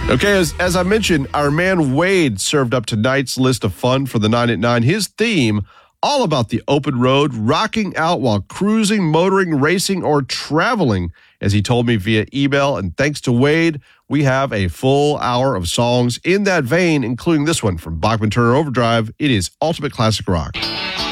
Okay, as I mentioned, our man Wade served up tonight's list of fun for the 9 at 9. His theme, all about the open road, rocking out while cruising, motoring, racing, or traveling, as he told me via email. And thanks to Wade, we have a full hour of songs in that vein, including this one from Bachman Turner Overdrive. It is Ultimate Classic Rock.